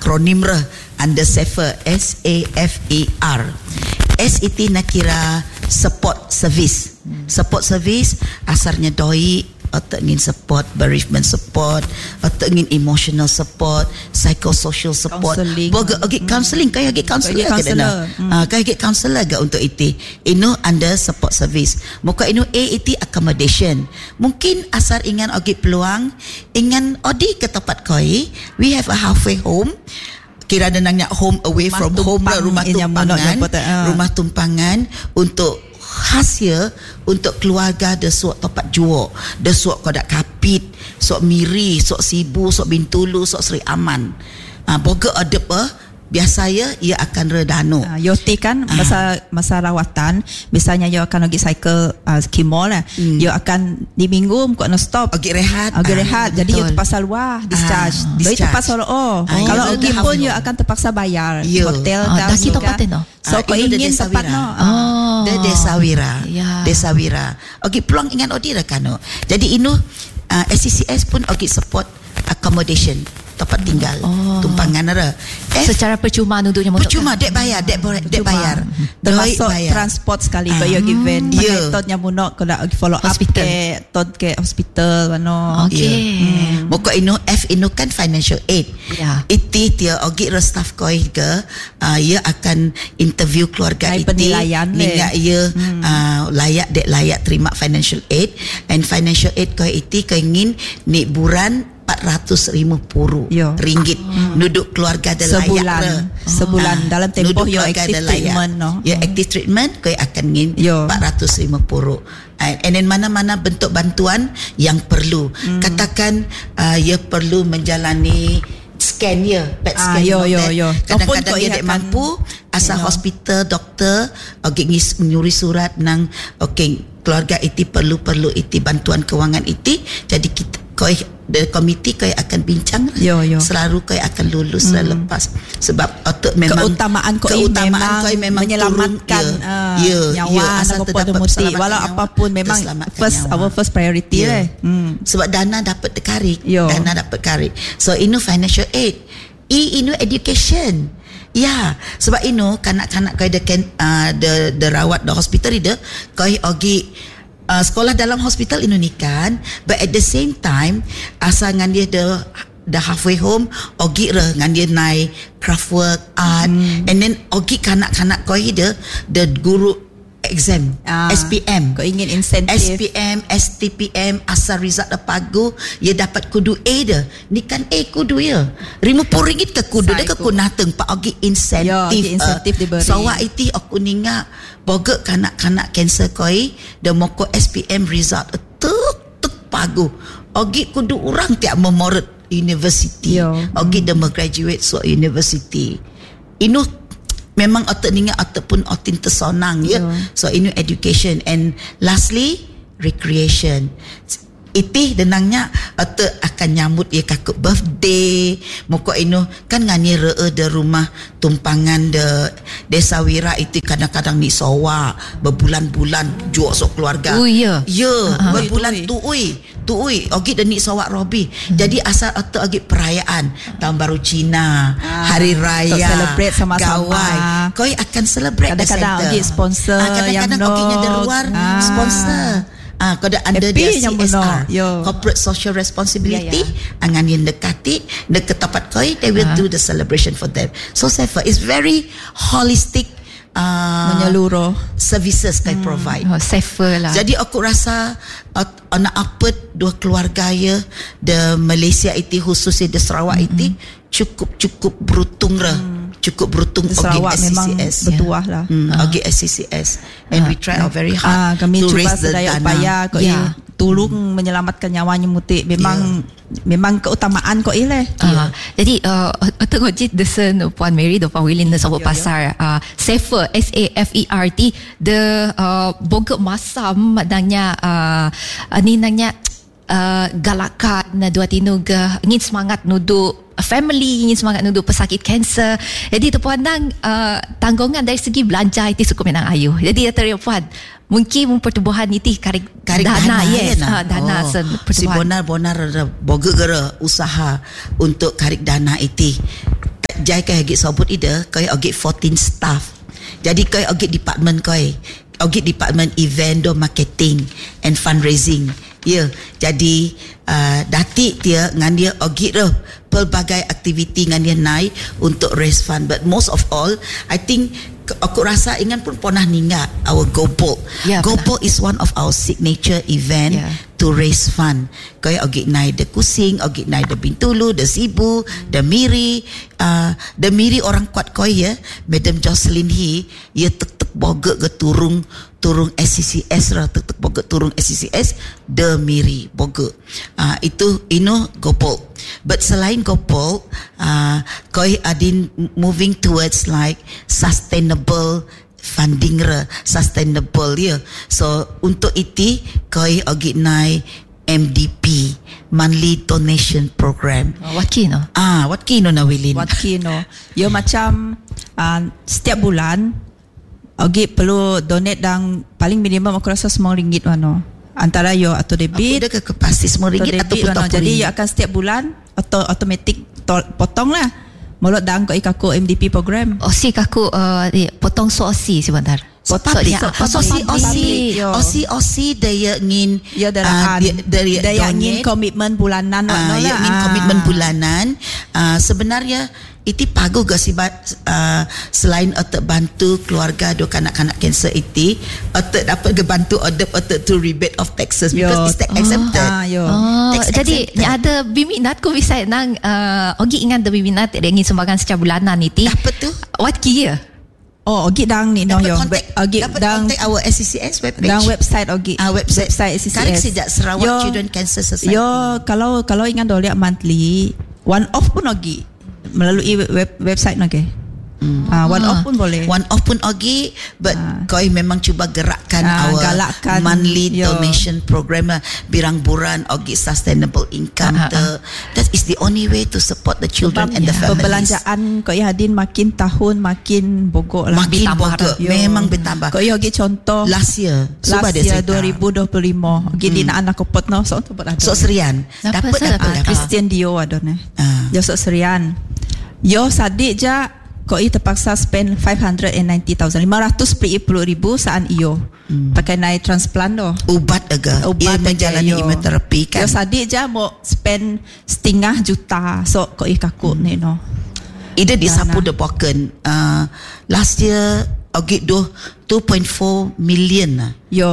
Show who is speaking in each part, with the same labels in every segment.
Speaker 1: akronim under SAFER, SAFER. S itu nak kira support service. Support service asarnya doi atau ingin support, bereavement support, atau ingin emotional support, psychosocial support, counseling, kayak counselor ke dana, kayak counselor ke untuk itu. Ino under support service. Muka ino A itu accommodation. Mungkin asar ingat peluang, ingat odi ke tempat koi. We have a halfway home. Kira denangnya home away from home, rumah tumpangan untuk hasil untuk keluarga de suak tempat jual, de suak kodak kapit, suak miri, suak sibu, suak bintulu, suak Seri Aman. Boga adep biasa ia akan redano.
Speaker 2: Yoti kan masa rawatan biasanya ia akan pergi cycle kimo lah. Ia akan di minggu kau nak stop.
Speaker 1: Pergi rehat.
Speaker 2: Jadi ia terpaksa luar discharge. Baik terpaksa kalau pergi pun ia akan terpaksa bayar hotel dan
Speaker 3: juga.
Speaker 2: So kau ingin tempat
Speaker 1: Desa Wira. Desa Wira. Okey peluang ingat odi dah kan. Jadi inu SCCS pun support accommodation, tempat tinggal, tumpangan ada.
Speaker 3: Secara percuma duduknya
Speaker 1: percuma dek bayar.
Speaker 2: Termasuk transport sekali bayar given. Metodnya munok kalau follow up ke hospital mano.
Speaker 1: Okey. Muka ino F ino kan financial aid. Iti dia ogi staff koi ke ia akan interview keluarga iti ningga ia layak terima financial aid, and financial aid koi iti keingin ni buran RM450 nuduk keluarga de layak
Speaker 2: sebulan dalam tempoh yo active treatment
Speaker 1: active treatment kau akan ngin RM450 and then mana-mana bentuk bantuan yang perlu katakan ia perlu menjalani scan PET scan kadang-kadang dia tak mampu asal hospital doktor menyuri surat nang keluarga itu perlu itu bantuan kewangan itu, jadi kita komiti kau akan bincang selalu kau akan lulus lepas sebab memang keutamaan kau memang
Speaker 2: menyelamatkan nyawa asal terdapat keselamatan walau apapun memang our first priority
Speaker 1: sebab dana dapat karik so inu financial aid inu education sebab inu kanak-kanak kau de rawat di hospital ide kau sekolah dalam hospital ini kan, but at the same time asal ngan dia the halfway home ogi ngan dia naik craft work art and then ogi kanak-kanak kau the guru exam SPM
Speaker 2: kau ingin insentif
Speaker 1: SPM STPM asal result pagu ia dapat kudu A dah ni kan A kudu ya RM50 ke kudu dia ke kunateng pak ogi insentif
Speaker 2: diberi
Speaker 1: so awak itu aku ninga boga kanak-kanak cancer koi the moko SPM result tuk pagu ogi kudu orang tiap memorot university ogi the graduate so university inu memang otak ninga ataupun otin tersonang so inu education, and lastly recreation. Itih denangnya otak akan nyambut ia kakuk birthday moko inu kan ngani de rumah tumpangan de Desa Wira itu kadang-kadang ni sowa berbulan-bulan jual sok keluarga berbulan tuui ogi dan ni sowa Robi jadi asal otak ogi perayaan tahun baru Cina hari raya
Speaker 2: celebrate sama-sama
Speaker 1: kau akan celebrate
Speaker 2: kadang-kadang ogi sponsor
Speaker 1: kadang-kadang oginya dari luar sponsor kada under dia CSR corporate social responsibility angan yang dekati dekat tempat koi they will do the celebration for them so SAFER is very holistic
Speaker 2: menyeluruh
Speaker 1: services they provide
Speaker 3: SAFER lah
Speaker 1: jadi aku rasa anak apet dua keluarga de Malaysia itu khususnya de Sarawak itu cukup beruntung
Speaker 2: Sarawak memang bertuah lah
Speaker 1: bagi SCCS and we try our very hard
Speaker 2: kami
Speaker 1: to
Speaker 2: cuba
Speaker 1: raise the
Speaker 2: sedaya
Speaker 1: dana
Speaker 2: upaya tolong menyelamatkan nyawanya mutik memang keutamaan kok ileh
Speaker 3: jadi tengok jit desen Puan Mary Puan Wilin sebut pasar SAFER SAFERT the boga masam nanya ni nanya galakan dua tinuga ingin semangat nuduk family ingin semangat nuduk pesakit kanser jadi tu puan tanggungan dari segi belanja itu cukup menang ayuh jadi puan mungkin pertubuhan itu karik dana dana
Speaker 1: si bonar boga gara usaha untuk karik dana itu jai kau agi sobut ida kau agi 14 staff. Jadi kau agi department kau agi department event do marketing and fundraising. Ya, jadi datik dia ngan dia agi pelbagai aktiviti ngan dia naik untuk raise fund. But most of all, I think aku rasa ingat pun pernah ningat our GoPol. GoPol is one of our signature event to raise fund. Kaya agi naik de Kusing, agi naik de Bintulu, de Sibu, de Miri, orang kuat koi ya, Madam Jocelyn He, ia tek boga ke turung SCCS lah, tek boga turung SCCS de Miri boga. Itu GoPol. But selain GoPol, koi adin moving towards like sustainable funding sustainable so untuk itu koi agi nai MDP monthly donation program.
Speaker 3: What kino
Speaker 1: na Wilin?
Speaker 2: What kino? Yo macam setiap bulan agi perlu donate dang paling minimum aku rasa RM9 wano. Antara yo atau debit.
Speaker 1: Aku dah pasti RM9 atau
Speaker 2: pun jadi yo akan setiap bulan atau automatic potong lah. Molot dang ko ikaku MDP program.
Speaker 3: Osi kaku potong sosi sebentar.
Speaker 1: Osi daya ngin
Speaker 2: daya ngin komitmen bulanan
Speaker 1: ngin komitmen bulanan. Sebenarnya itu pagu gak sih selain otak bantu keluarga do kanak-kanak kanser itu otak dapat bantu otak to rebate of taxes because it's tax exempted.
Speaker 3: Jadi ada biminat ko bisa nang ogi ingat ada biminat ingin sumbangan secara bulanan itu.
Speaker 1: Dapat tu.
Speaker 3: What kia?
Speaker 2: Ogi dang ni no yo.
Speaker 1: Ogi dang our SCCS webpage.
Speaker 2: Dang website ogi.
Speaker 1: Website
Speaker 2: SCCS.
Speaker 1: Kali sejak Sarawak Children Cancer Society.
Speaker 2: Yo kalau ingat doliak monthly one off pun ogi melalui website nage. One off pun boleh.
Speaker 1: One off pun ogi, but koi memang cuba gerakkan our
Speaker 2: galakkan
Speaker 1: monthly donation program birang buran ogi sustainable income. That is the only way to support the children and the families.
Speaker 2: Perbelanjaan koi hadin makin tahun makin bogok lah.
Speaker 1: Makin bogok, memang bertambah.
Speaker 2: Koi ogi contoh
Speaker 1: last year
Speaker 2: 2025 ogi di anak kopot no so serian. Dapat Christian Dio adone. Yo so serian. Yo sadik ja koi terpaksa spend 590,000 510,000 saan iyo pakai naik transplant doh
Speaker 1: ubat menjalani imunoterapi kan.
Speaker 2: Yo sadik ja mau spend 500,000 so koi kaku ni no.
Speaker 1: Ida disapu the poken last year ogi do 2.4 million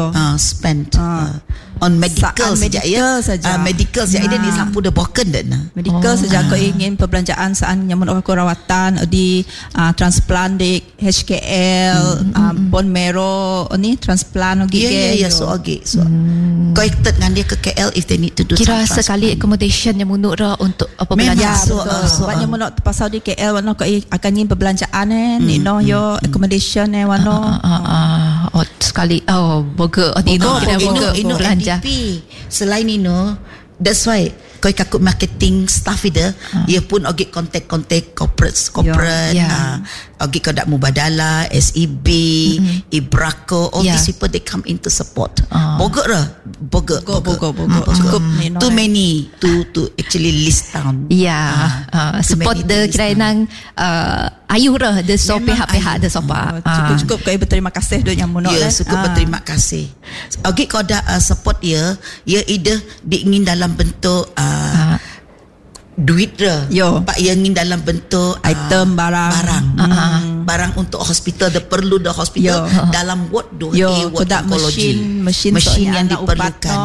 Speaker 1: spent on medical saja. Medical saja. Ida disapu the poken dan
Speaker 2: medical saja. Kau ingin perbelanjaan saan nyamun aku rawatan di transplant di HKL bone marrow ni transplant ogi
Speaker 1: so ogi so kau ikut dengan dia ke KL if they need to do
Speaker 3: kira sekali accommodation yang munuk untuk perbelanjaan
Speaker 2: so banyak munuk pasal di KL wano kau akan ingin perbelanjaan ni no yo accommodation wano
Speaker 3: sekali boga belanja.
Speaker 1: Selain itu, that's why kau ikut marketing staff itu, ia pun ogi kontak corporate, ogi kau dak Mubadala, SEB, Ibrako, all these people they come in to support. Boga. Too many to actually list down.
Speaker 3: Support the kira nang ayu the so pihak-pihak the sopa.
Speaker 2: Cukup kau berterima kasih do yang munok lah.
Speaker 1: Cukup berterima kasih. Ogi kau dak support ia either diingin dalam bentuk duit pak yang ingin dalam bentuk
Speaker 2: item
Speaker 1: barang untuk hospital perlu hospital dalam ward ward mesin yang diperlukan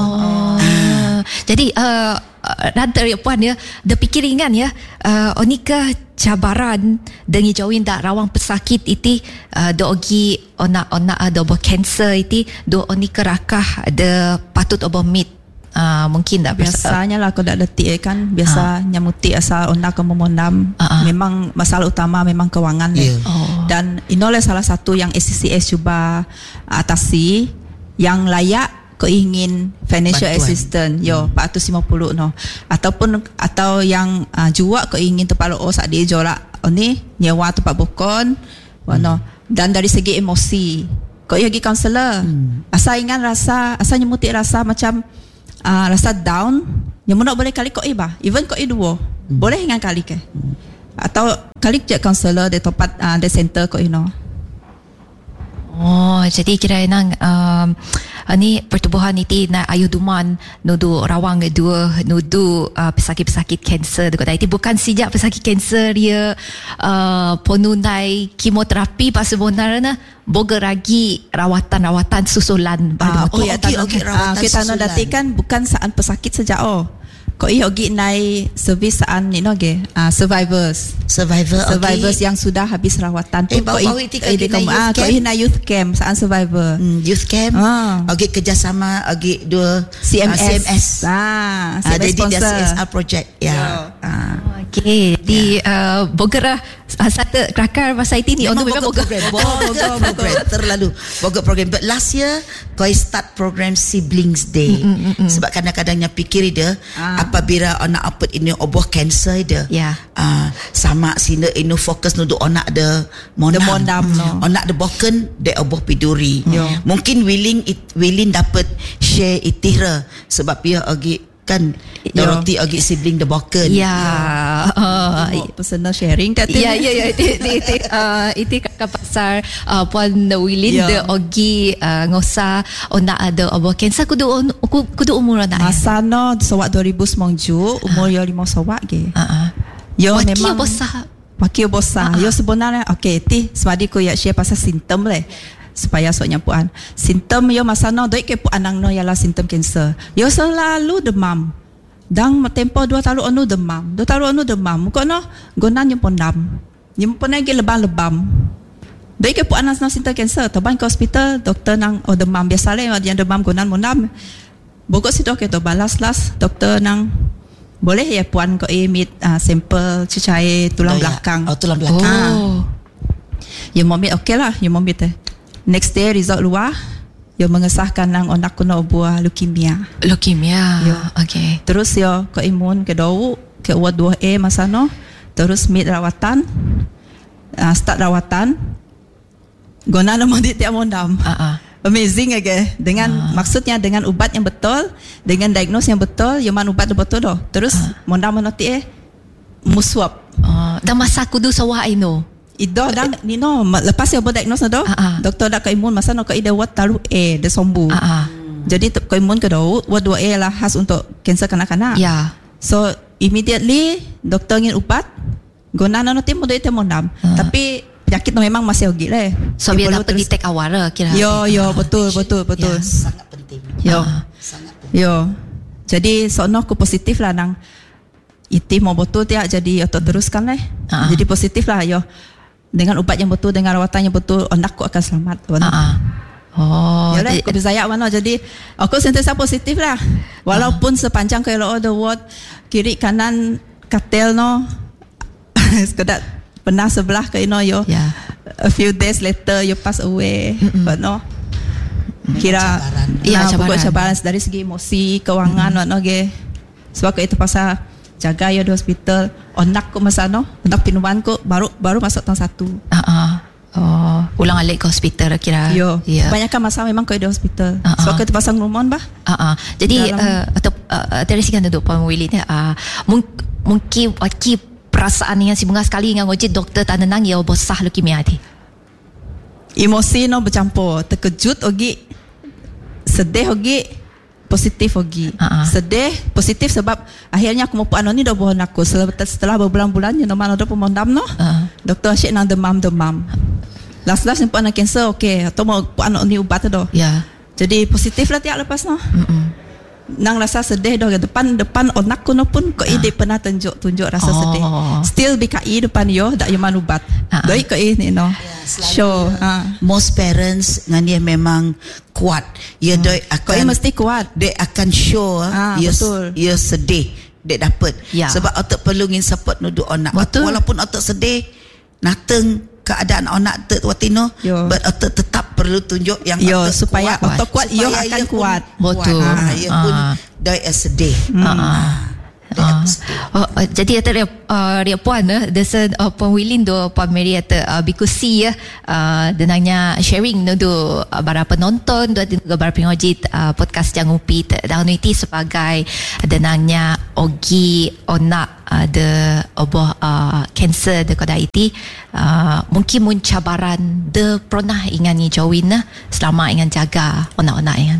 Speaker 3: jadi rada puan ya the pikiringan ya onika cabaran dengan jauhin dak rawang pesakit itu do ogi ona do cancer itu do onika rakah de patut obo meet mungkin tak
Speaker 2: biasanya lah kalau tak detik kan biasa nyamuti asal onda kememonam memang masalah utama memang kewangan dan inilah salah satu yang SCCS cuba atasi yang layak kau ingin financial assistance 450 no atau yang jual kau ingin tempat saat dia jorak ni nyewa tempat bokon dan dari segi emosi kau pergi kaunselor asal ingat rasa asal nyemuti rasa macam rasa down yang mana boleh kali kau even kau dua boleh ingat kali ke Atau kali je counselor di tempat di center ko
Speaker 3: Oh, jadi kira nang ni pertubuhan ini na ayu duman nudu rawang dua nudu pesakit-pesakit kanser dekat itu bukan sejak pesakit kanser dia penunai kemoterapi pas sebenarnya boga lagi rawatan susulan
Speaker 2: rawatan kita nak datikan bukan saan pesakit sejak ko ogi nai service saan survivors yang sudah habis rawatan pun ko nai youth camp saan survivor
Speaker 1: youth camp ogi kerjasama ogi dua CMS
Speaker 2: jadi dia
Speaker 1: CSR project
Speaker 3: okey di boga satu kelakar masa itu ni
Speaker 1: memang boga program terlalu boga program but last year kau start program siblings day sebab kadang-kadangnya fikir dia apabila anak apa ini oboh cancer dia sama sini ini fokus nudu anak de mondam anak de boken de oboh piduri mungkin willing dapat share itira sebab dia agi kan doroti agi sibling de boken
Speaker 2: personal sharing tadi
Speaker 3: itu kakak pasar puan willing de ogi ngosa ona ada oboh cancer kudu umur anak
Speaker 2: masa no sewak 2009 umur yo 5 sewak ge yo memang Wakil bosah yo sebenarnya okey ti semadi ko ya share pasal simptom le supaya soalnya puan simptom yo masa no doi ke puan nang no ialah simptom kanser yo selalu demam dang tempo 2 tahun anu demam ko no gonan yung pondam ge lebam doi ke puan nang simptom kanser taban ke hospital doktor nang demam biasa le yang demam gonan mondam bogok si doktor to balas doktor nang boleh ya puan ko emit sampel cicai tulang belakang
Speaker 1: tulang belakang
Speaker 2: ya momit okey lah ya momit next day result luar yo mengesahkan nang onak kuno buah leukemia
Speaker 3: okey
Speaker 2: terus yo ke imun ke dau ke ward 2A masa no terus mid rawatan start rawatan gona nama dia tiap mondam amazing dengan maksudnya dengan ubat yang betul dengan diagnos yang betul yo man ubat betul doh terus mondam menoti muswab
Speaker 3: dan masa kudu sawa ino
Speaker 2: Ido dan nino lepas ya diagnos do doktor dak ke imun masa no ke ide wat taru de sombu jadi ke imun ke do wat 2A lah khas untuk kanser kanak-kanak so immediately doktor ngin ubat gona no tim mo ite mondam tapi penyakit no memang masih ogi le
Speaker 3: so biar dapat detect awal kira
Speaker 2: yo betul
Speaker 1: sangat penting
Speaker 2: yo jadi sono ku positif lah nang iti mau betul tiak jadi otot teruskan jadi positif lah yo dengan ubat yang betul dengan rawatan yang betul anakku akan selamat jadi aku bisa jadi aku sentiasa positif lah walaupun sepanjang kalau the ward kiri kanan katel no sekedar pernah sebelah ke yo a few days later you pass away but no kira cabaran dari segi emosi kewangan sebab itu pasal jaga ya di hospital onak ko masano onak pinuan ko baru masuk tahun 1
Speaker 3: ulang alik ke hospital kira
Speaker 2: kebanyakan masa memang ko di hospital sebab itu pasang rumon
Speaker 3: jadi atau terisikan duduk Puan Willy ni mungkin perasaan yang si bunga sekali dengan wajib doktor tak nenang ya bosah leukemia ni
Speaker 2: emosi no bercampur terkejut ogi sedih ogi positif ogi sedih positif sebab akhirnya aku mau puan ni dah bohong aku setelah berbulan-bulan you know mana dah pemondam no doktor asyik nang demam last yang puan kanser okey atau mau puan ni ubat tu jadi positif lah tiap lepas no nang rasa sedih dah depan onak ku no pun ko ide pernah tunjuk rasa sedih still BKI depan yo dak yo manubat doi ko ini no show
Speaker 1: most parents ngani memang kuat ya doi akan
Speaker 2: mesti kuat
Speaker 1: dia akan show ya sedih dia dapat sebab otak perlu ngin support nudu anak walaupun otak sedih nateng keadaan anak watino but otak tetap perlu tunjuk yang
Speaker 2: supaya otak kuat yo akan kuat
Speaker 1: betul ia pun doi sedih
Speaker 3: Jadi ada dia puan desa Puan Wilin do Puan Mary atau bikusi denangnya sharing do para penonton do para pengojit podcast Jangan Upi tahun ini sebagai denangnya ogi onak ada oboh cancer de koda iti mungkin mun cabaran de pernah ingan ni jawin selama ingan jaga onak-onak ingan.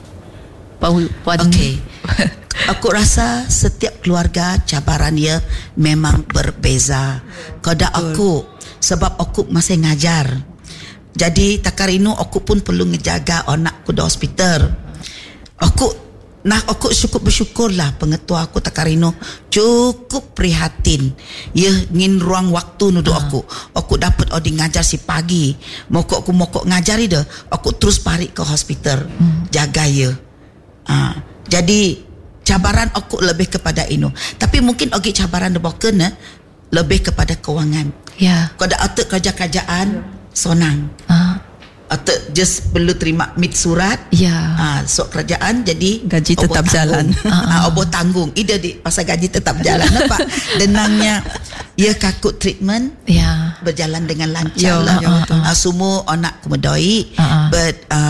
Speaker 1: Okey. Aku rasa setiap keluarga cabaran dia memang berbeza. Koda aku sebab aku masih ngajar. Jadi takarino aku pun perlu ngejaga anakku di hospital. Aku cukup bersyukurlah pengetua aku takarino cukup prihatin. Ya ngin ruang waktu nudu aku. Aku dapat odi ngajar si pagi. Mokok ngajari dah. Aku terus parik ke hospital. Jaga ya. Jadi cabaran aku lebih kepada ini. Tapi mungkin ogi cabaran deboken lebih kepada kewangan.
Speaker 3: Ya.
Speaker 1: Kau ada atuk kerja-kerjaan sonang. Atuk just perlu terima mit surat.
Speaker 3: Ya.
Speaker 1: So kerajaan jadi
Speaker 2: gaji tetap jalan.
Speaker 1: Obo tanggung. Ida di pasal gaji tetap jalan. Nampak? Denangnya ia kakut treatment.
Speaker 3: Ya.
Speaker 1: Berjalan dengan lancar lah. Semua anak kumedoi. But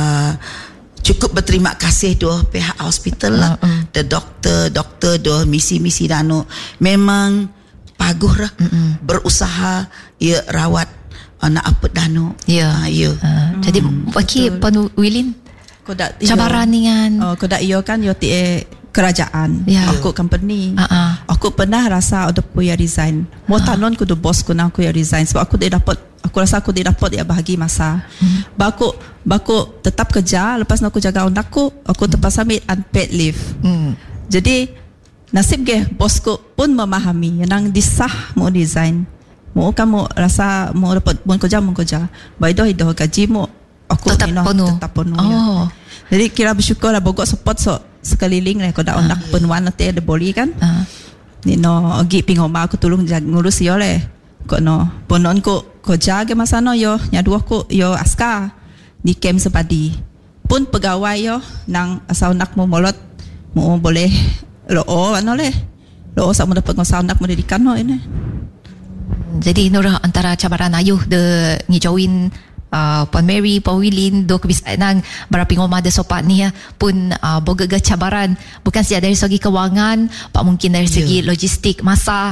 Speaker 1: cukup berterima kasih doh pihak hospital lah. The doktor doh misi dano memang paguh lah. Berusaha ia rawat anak apa dano.
Speaker 3: Ya. Jadi bagi Puan Wilin cabaran dengan
Speaker 2: kodak iyo kan yo kerajaan. Aku company. Aku pernah rasa ada punya resign. Mau tanon ku do bos ku nang ku ya resign sebab aku rasa aku tidak dapat ya bahagi masa. Baku tetap kerja lepas aku jaga anakku, aku terpaksa ambil unpaid leave. Jadi nasib ke bosku pun memahami yang disah mau resign. Mau kamu rasa mau dapat mau kerja. By the gaji mau aku
Speaker 3: tetap penuh.
Speaker 2: Ya. Jadi kira bersyukur lah bogok support sekeliling lah kalau anak penuan nanti ada boleh kan. Nino agi pingoma aku tolong ngurus yo le. Kok no ponon ko jaga masa no yo nyadu aku yo aska di camp sepadi pun pegawai yo nang asal nak mo molot mo boleh loo ano le loo sa mo dapat ngosau nak mo dedikan no ini.
Speaker 3: Jadi nurah antara cabaran ayuh de ngijauin Puan Mary, Puan Wilin do kebiasaan bara pingoma de sopat ni pun boga cabaran bukan saja dari segi kewangan, pak mungkin dari segi logistik masa.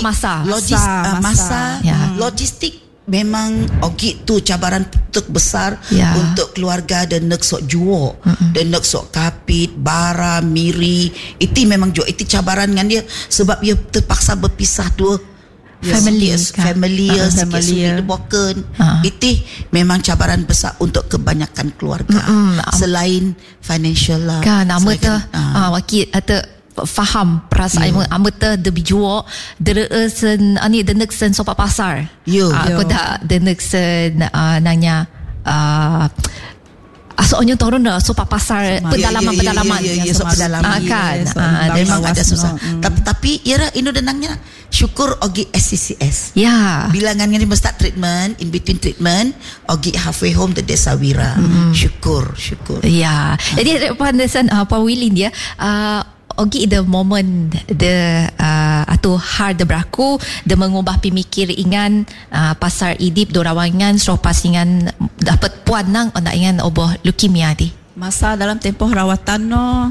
Speaker 1: Logistik memang ogi tu cabaran besar untuk keluarga dan nak sok juo dan nak sok kapit bara miri itu memang juo itu cabaran dengan dia sebab dia terpaksa berpisah dua family bukan itu memang cabaran besar untuk kebanyakan keluarga selain financial lah
Speaker 3: kan wakil atau faham perasaan amata de bijuo de sen ani de neksen sopa pasar aku dah de neksen nanya asalnya turun sopa pasar pedalaman kan
Speaker 1: memang ada susah tapi ira inu denangnya syukur ogi SCCS bilangannya ni mesti treatment in between treatment ogi halfway home the Desawira syukur
Speaker 3: jadi Puan Wilin dia ogi the moment atau hard beraku de mengubah pemikir ingan pasar idip do rawangan so pasingan dapat puan nang ona ingan oboh leukemia di
Speaker 2: masa dalam tempoh rawatan no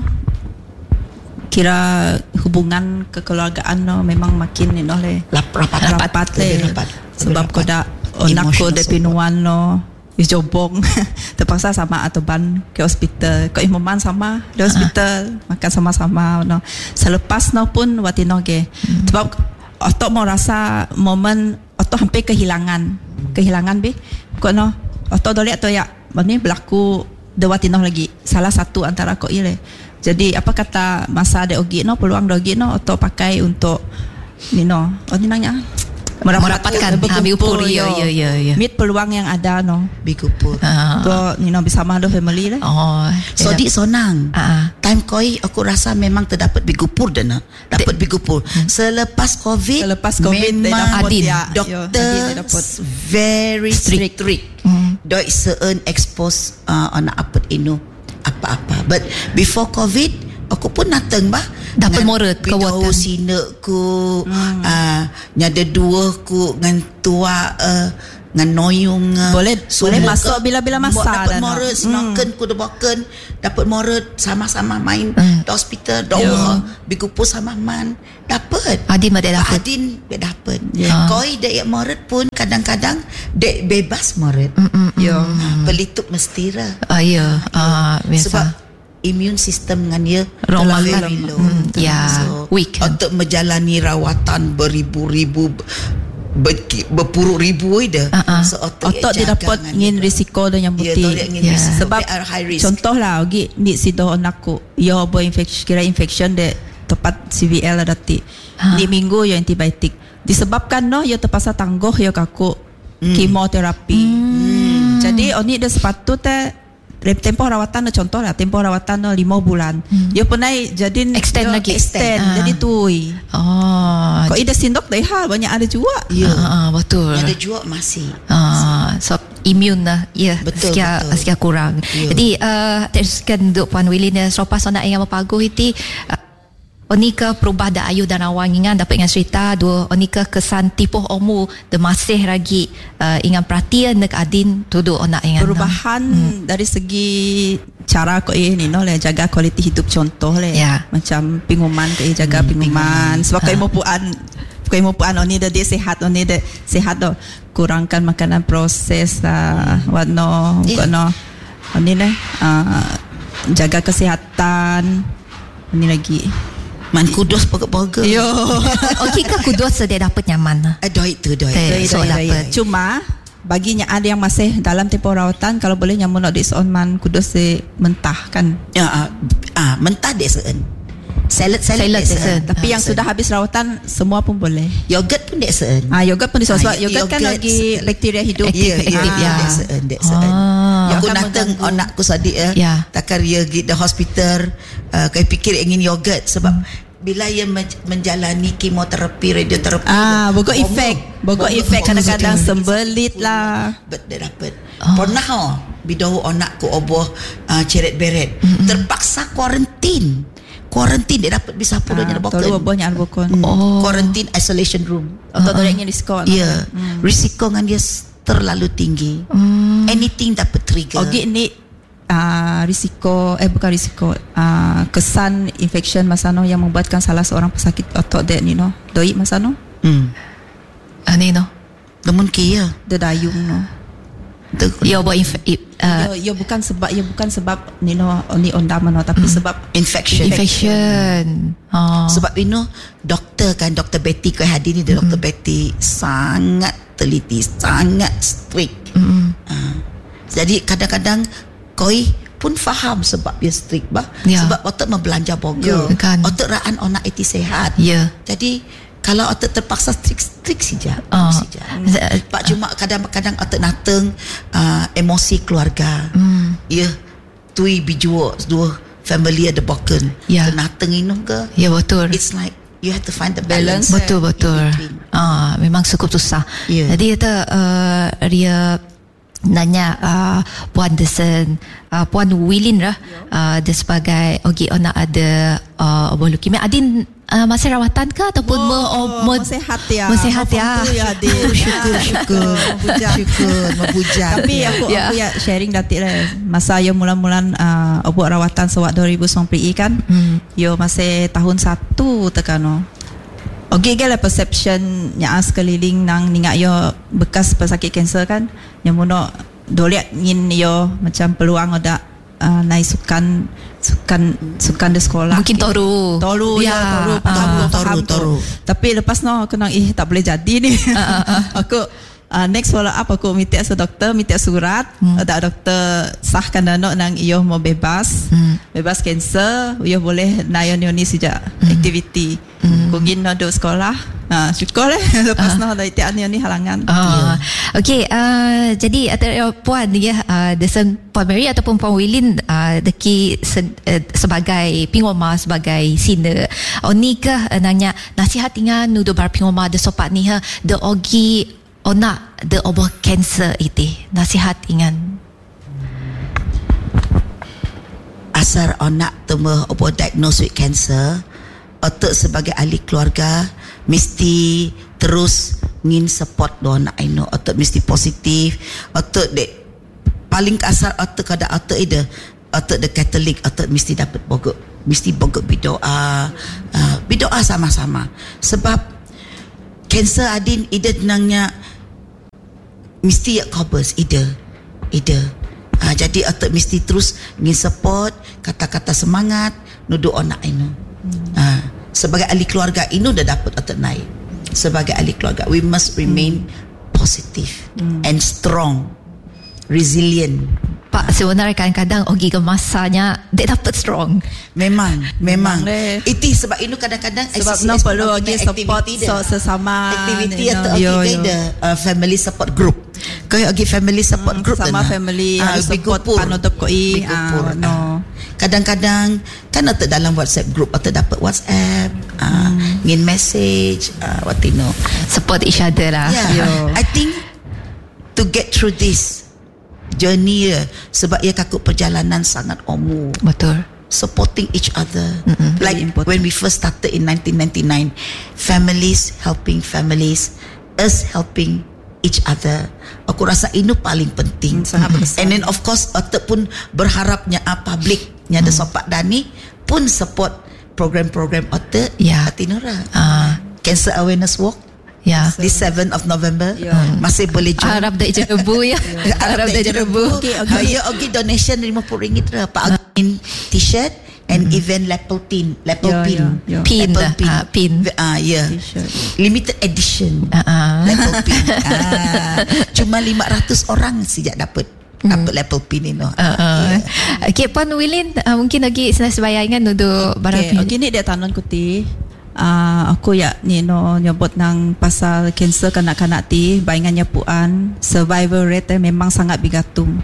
Speaker 2: kira hubungan kekeluargaan no memang makin ni no le rapat sebab koda onakko de pinuan no jobong terpaksa sama atau ban ke hospital ke imaman sama di hospital makan sama-sama no selepas no pun watino ke sebab otok mau rasa momen otok hampir kehilangan bi kok no otok dole atau ya ni berlaku de watino lagi salah satu antara kok ile jadi apa kata masa de ogi no peluang dogi no otok pakai untuk ni no nanya
Speaker 3: merapatkan bigupur
Speaker 2: meet peluang yang ada no
Speaker 1: bigupur
Speaker 2: to nino bisa mado family lah
Speaker 1: di sonang time koi aku rasa memang terdapat bigupur dana dapat bigupur selepas covid memang doktor very strict doi seun expose anak apa inu apa-apa but before covid aku pun nateng bah
Speaker 3: dapat moret
Speaker 1: kawatan sinek ku nyada dua ku ngan tua ngan noyung
Speaker 2: boleh masuk bila-bila masa
Speaker 1: dapat moret sinoken ku debaken dapat moret sama-sama main di hospital doa bigu pun sama man dapat
Speaker 3: adin dapat
Speaker 1: koi dek moret pun kadang-kadang dek bebas moret pelitup mestira sebab immune system dengan dia
Speaker 3: very low weak
Speaker 1: untuk menjalani rawatan beribu-ribu berpuluh-ribu dah.
Speaker 2: So otak dia dapat ngin risiko dah yang putih. Sebab contohlah lagi ni sido anakku yo boy infection de tepat CVL ada ti. Di minggu yo antibiotik. Disebabkan no yo terpaksa tangguh yo kaku kemoterapi. Jadi oni dia sepatutnya tempoh rawatan contoh lah tempoh rawatan 5 bulan. Dia pernah jadi
Speaker 3: extend lagi
Speaker 2: jadi tui. Kok ida sindok dah hal banyak ada juga.
Speaker 3: Betul.
Speaker 1: Ada juga masih.
Speaker 3: So immune lah. Betul. Sekian kurang. Jadi teruskan duk Puan Wilin selepas nak ingat paguh itu onika perubah da ayu dan awang ingan dapat ingat cerita dua onika kesan tipuh omu de masih lagi ingat perhatian dek adin tu duk nak ingat
Speaker 2: perubahan dari segi cara ko ini no le jaga kualiti hidup contoh le macam pinguman ke jaga pinguman sebab kai mo puan oni de sehat oni de sehat do kurangkan makanan proses wano oni le jaga kesehatan ini lagi
Speaker 1: man kudos pokok-pokok.
Speaker 3: Yo. Okey ke kudos dia dapat nyaman.
Speaker 1: Itu
Speaker 3: so dapat.
Speaker 2: Cuma baginya ada yang masih dalam tempoh rawatan kalau boleh nyamun nak disoon man kudos mentah kan.
Speaker 1: Mentah dek seun. Salad
Speaker 2: tapi yang sudah habis rawatan semua pun boleh.
Speaker 1: Yogurt pun dek seun.
Speaker 2: Yogurt pun disoon sebab yogurt kan lagi bakteria hidup.
Speaker 1: Dek seun. Aku nateng anakku sadik takkan dia pergi di hospital kai fikir ingin yogurt sebab bila ia menjalani kemoterapi radioterapi
Speaker 2: bogok efek kadang-kadang sembelit lah
Speaker 1: dia dapat pernah bidahu anakku oboh ceret beret terpaksa kuarantin dia dapat bisa pulangnya bokan
Speaker 2: tolu obohnya albokon
Speaker 1: kuarantin isolation room
Speaker 2: atau dorangnya risiko
Speaker 1: risiko dengan dia terlalu tinggi anything dapat trigger
Speaker 2: ni risiko bukan risiko kesan infection masano yang membuatkan salah seorang pesakit otot dek ni no doi masano
Speaker 3: ani no
Speaker 2: namun kia de dayung no
Speaker 3: yo
Speaker 2: bukan sebab ni no ni ondam no tapi sebab
Speaker 1: infection sebab doktor Betty kau hadir ni doktor Betty sangat teliti sangat strict jadi kadang-kadang koi pun faham sebab dia strict sebab otak membelanja boga otak raan onak itu sehat jadi kalau otak terpaksa strict saja pak cuma kadang-kadang otak nateng emosi keluarga tui bijuo dua family ada boken nateng inu ke
Speaker 3: betul
Speaker 1: it's like you have to find the balance
Speaker 3: betul memang cukup susah jadi itu dia nanya Puan Desen Puan Wilin lah dia sebagai ona ada leukemia adin masih rawatan ke ataupun
Speaker 2: sehat
Speaker 3: ya
Speaker 1: syukur mebujang
Speaker 2: tapi aku ya sharing datik lah masa yo mula-mulan buat rawatan sewak 2019 kan yo masih tahun 1 tekano gala perception nya sekeliling nang ningat yo bekas pesakit kanser kan yang mono doliat ngin yo macam peluang ada naik sukan di sekolah
Speaker 3: mungkin toru
Speaker 2: tapi lepas no aku nang tak boleh jadi ni aku next follow up aku minta doktor minta surat ada doktor sahkan danok nang iyo mau bebas kanser iyo boleh nayon ni sejak aktiviti kugin no do sekolah syukur lepas no dari tiap ni halangan
Speaker 3: okey jadi Puan Desen Puan Mary ataupun Puan Wilin deki sebagai pingoma sebagai senior oni ke nanya nasihat ingan nudo bar pingoma de sopat ni de ogi ona de oboh kanser itu nasihat ingan
Speaker 1: asal anak temu obo diagnose with cancer, otak sebagai ahli keluarga mesti terus ngin support do anak ino, otak mesti positif, otak dek paling kasar otak kada otak ide, otak de Katolik, otak mesti dapat bogok, mesti bogok berdoa, berdoa sama-sama sebab cancer adin ide tenangnya mesti ya covers ide. Jadi otak mesti terus ngin support, kata-kata semangat, nudu anak ino. Sebagai ahli keluarga ino dah dapat otak naik. Sebagai ahli keluarga, we must remain positive and strong, resilient.
Speaker 3: Pak, sebenarnya kadang-kadang Ogi ke masanya dia dapat strong.
Speaker 1: Memang. Itu sebab itu kadang-kadang
Speaker 2: sebab no perlu Ogi support sesama
Speaker 1: activity atau Ogi ada family support group. Kau Ogi family support group
Speaker 2: sama family harus support panutup koi.
Speaker 1: Kadang-kadang kan atau dalam WhatsApp group atau dapat WhatsApp, ngin message, what you know,
Speaker 3: support each other lah.
Speaker 1: I think to get through this journey, sebab ia kakuk perjalanan sangat umur.
Speaker 3: Betul.
Speaker 1: Supporting each other. Like when we first started in 1999, families helping families, us helping each other. Aku rasa ini paling penting.
Speaker 2: Sangat besar.
Speaker 1: And then of course otak pun berharapnya publicnya ada sopak Dani pun support program-program otak. Atinura. Cancer Awareness Walk. This 7th of November masih boleh join.
Speaker 3: Harap dah jerebu ya. Harap dah jerebu.
Speaker 1: Ya, Ogi donation RM50 lah. Pak Agin t-shirt and event lapel pin.
Speaker 3: Pin.
Speaker 1: Limited edition. Lapel pin. Cuma 500 orang sejak dapat lapel pin ini.
Speaker 3: Okay, Puan Wilin, mungkin lagi sebayangan untuk barang.
Speaker 2: Okay, ni dia tanon kuti. Aku ya nyebut nang pasal cancer kanak-kanak ti bayangannya puan survival rate memang sangat bergantung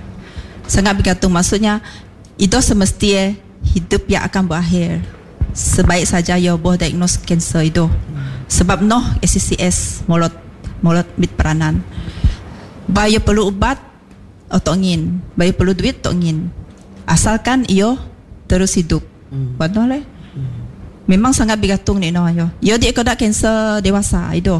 Speaker 2: maksudnya itu semestinya hidup yang akan berakhir sebaik saja ya boh diagnose cancer itu sebab SCCS molot mit peranan bayi perlu ubat atau ingin bayi perlu duit atau ingin asalkan iyo terus hidup betul le. Memang sangat bergantung ni yo dia kodak kanser dewasa itu.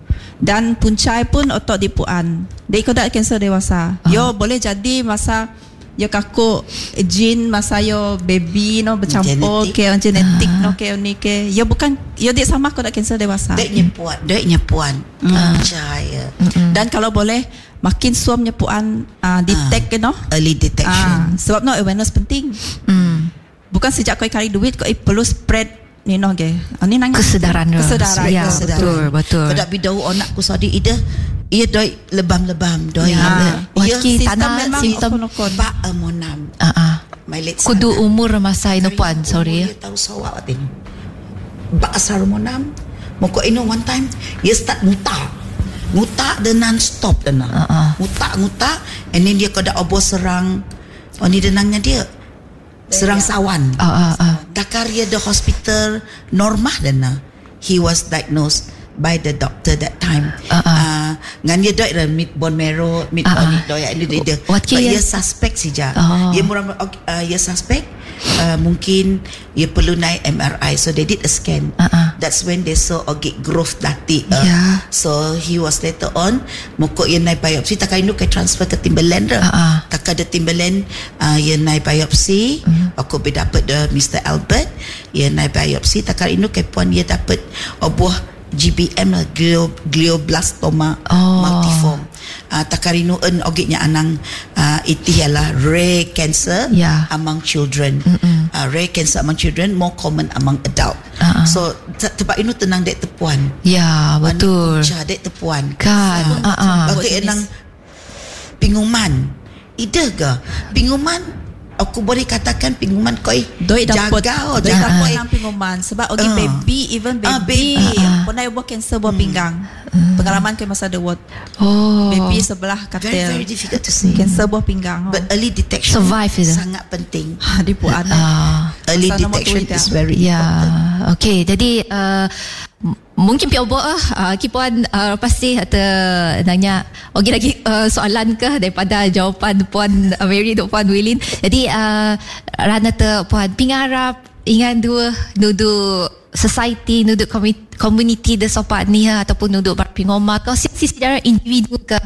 Speaker 2: Dan puncai pun otot di puan. Dia kodak kanser dewasa. Yo boleh jadi masa yo kaku gene masa yo baby bercampur ke genetik ke ni ke. Yo bukan yo dia sama kodak kanser dewasa.
Speaker 1: Deknya puan. Puncai.
Speaker 2: Dan kalau boleh makin suamnya puan detect
Speaker 1: early detection.
Speaker 2: Sebab awareness penting. Bukan sejak kau cari duit kau perlu spread ni
Speaker 3: kesedaran. Ya, betul.
Speaker 1: Kada bidau anak ku sadi ida ia doi lebam-lebam doi.
Speaker 3: Waki tanah simptom
Speaker 1: ba amonam.
Speaker 3: Kudu umur masa ino puan, sorry.
Speaker 1: Tahu sawak tin. Ba asar monam. Moko ino one time ia start nguta dan non stop dan. Nguta and then dia kada obo serang ni denangnya dia. Serang sawan. Takar dia the hospital Normah dana. He was diagnosed by the doctor that time. Ngan dia doi mid bone marrow, mid bone doi dia. Dia suspect saja. Dia murah dia suspect mungkin dia perlu naik MRI, so they did a scan. That's when they saw growth dati. So he was later on mukok dia naik biopsi takkan itu ke transfer ke Timberland takkan ada Timberland dia naik biopsi. Aku dapat Mr. Albert dia naik biopsi takkan itu ke puan dia dapat buah GBM lah, glioblastoma multiforme. Takarinu ogiknya anang itu ialah rare cancer among children. Rare cancer among children more common among adult. So tempat ini tenang dek tepuan.
Speaker 3: Ya, betul.
Speaker 1: Dek tepuan.
Speaker 3: Kan.
Speaker 1: Bagi enang pinguman. Ide ke? Pinguman aku boleh katakan pinguman koi jaga
Speaker 2: dapat pinguman sebab baby even baby pernah buat cancer buah pinggang pengalaman ke masa the ward baby sebelah katil
Speaker 1: very difficult to say
Speaker 2: cancer buah pinggang
Speaker 1: but early detection
Speaker 3: survive
Speaker 1: sangat penting
Speaker 2: di puan
Speaker 1: early detection is very important.
Speaker 3: Okay, jadi mungkin piobo kipuan pasti ada nanya lagi soalan ke daripada jawapan Puan Mary dan Puan Wilin. Jadi rana te Puan pingarap ingat dua duduk society, duduk community de sopat ni ataupun duduk berpingoma ke sisi secara individu ke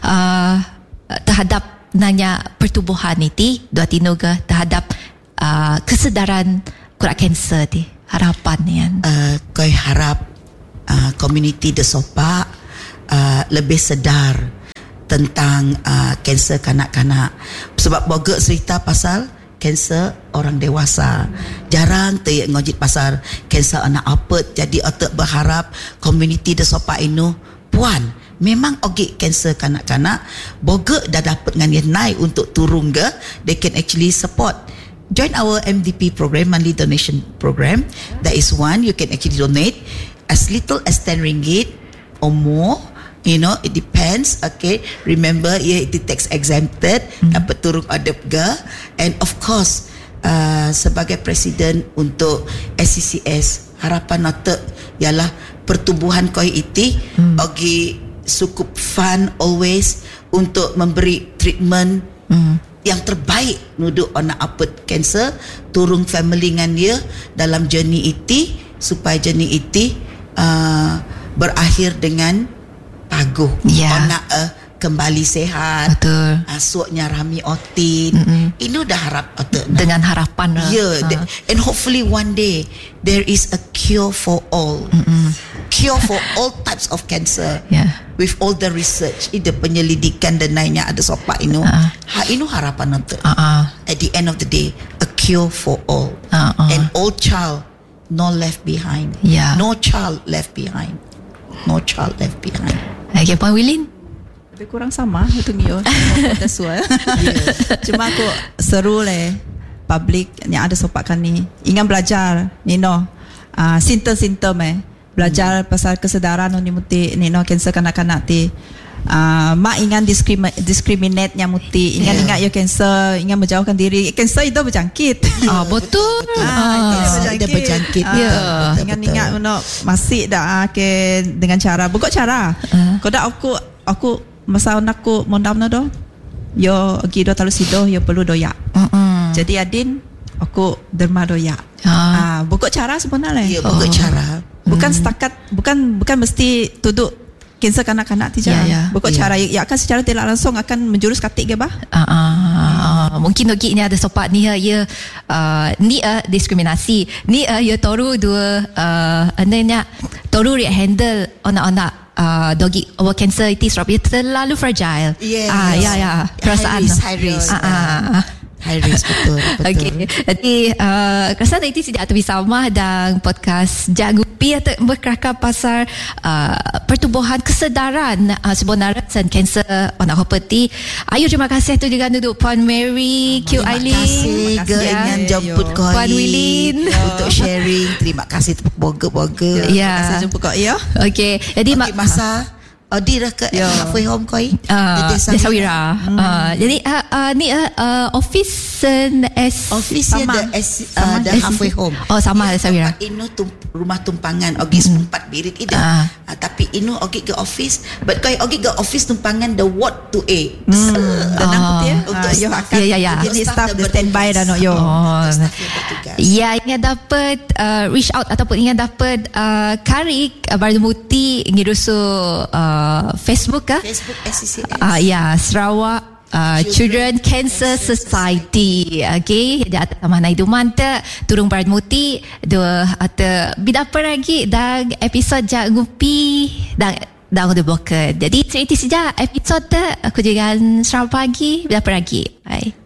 Speaker 3: terhadap nanya pertubuhan ini dua tino ke terhadap kesedaran kurat kanser ni harapan ni kan.
Speaker 1: Kau harap community de sopak lebih sedar tentang kanser kanak-kanak, sebab boga cerita pasal kanser orang dewasa, jarang te ngojit pasal kanser anak apet. Jadi otak berharap community de sopak ini Puan memang ogi kanser kanak-kanak boga dah dapat ngan naik untuk turun ke, they can actually support. Join our MDP program, monthly donation program. That is one, you can actually donate as little as 10 ringgit or more. You know, it depends. Okay, remember, it tax exempted. Dapat turun adab ke. And of course, sebagai presiden untuk SCCS, harapan otak ialah pertubuhan koi iti ogi cukup fund always untuk memberi treatment yang terbaik nuduk anak apet kanser, turun family ngan dia dalam journey iti supaya journey iti berakhir dengan paguh. Anak kembali sehat.
Speaker 3: Betul.
Speaker 1: Asuknya rami otin. Ini dah harap otak
Speaker 3: dengan harapan.
Speaker 1: And hopefully one day there is a cure for all. Cure for all types of cancer. With all the research, ide penyelidikan dan lainnya ada sopak ini. Ini harapan otak. At the end of the day, a cure for all. And all child no left behind. No child left behind. No child left behind.
Speaker 3: Okay, Puan Wilin?
Speaker 2: Lebih kurang sama itu Mio. Cuma aku seru public yang ada sopakan ni ingin belajar Nino simptom-simptom belajar pasal kesedaran ni muti Nino kanser kanak-kanak ti mak ingin discriminate nya muti ingat ya kanser ingin menjauhkan diri kanser itu berjangkit.
Speaker 3: Betul.
Speaker 1: Dia berjangkit.
Speaker 2: Ingat masih dah ke dengan cara bukan cara. Kau dah aku masa anakku mondam na do yo gi do talu sido yo perlu doyak. Jadi adin aku derma doyak. Bukan cara sebenarnya.
Speaker 1: Bukan cara.
Speaker 2: Bukan setakat bukan mesti tuduk kanser kanak-kanak ti bukan cara ya akan secara tidak langsung akan menjurus katik ke bah.
Speaker 3: Mungkin ogi ni ada sopak ni ni diskriminasi ni ya toru dua ananya toru dia handle anak-anak dogi over cancer itu sebab dia terlalu fragile. Perasaan
Speaker 1: high risk betul.
Speaker 3: Okay. Jadi kesan itu tidak terbi sama dan podcast Jagupi atau berkrakap pasal pertubuhan kesedaran sebenarnya dan kanser anak property. Ayu terima kasih tu juga duduk Puan Mary, Q Aileen.
Speaker 1: Terima kasih dengan jemput kau
Speaker 3: Puan Wilin
Speaker 1: untuk sharing. Terima kasih boga-boga.
Speaker 2: Terima kasih jumpa kau ya.
Speaker 3: Okay. Jadi
Speaker 1: masa Odi dah ke halfway home koi
Speaker 3: Desa Wira. Jadi ni office
Speaker 1: sama the halfway home.
Speaker 3: Sama Desa Wira.
Speaker 1: Inu rumah tumpangan ogi sempat birit ida. Tapi inu ogi ke office, but koi ogi ke office tumpangan the ward to A.
Speaker 2: Tenang putih
Speaker 1: untuk staff.
Speaker 2: Jadi staff the standby dan yo.
Speaker 3: Ya, ingin dapat reach out ataupun ingin dapat karik Bardumuti ngirusu Facebook ke?
Speaker 1: Facebook SCCS.
Speaker 3: Sarawak Children Cancer Society. Okay, dia atas mana itu mantap turun Bardumuti dua atau bidapa lagi dan episod Jagupi dan udah buka. Jadi cerita saja episod aku jangan Sarawak pagi bidapa lagi. Bye.